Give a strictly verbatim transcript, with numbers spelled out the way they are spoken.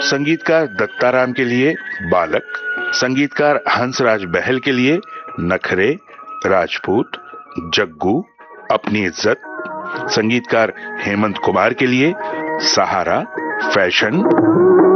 संगीतकार दत्ताराम के लिए बालक, संगीतकार हंसराज बहल के लिए नखरे, राजपूत, जग्गू, अपनी इज्जत, संगीतकार हेमंत कुमार के लिए सहारा, फैशन।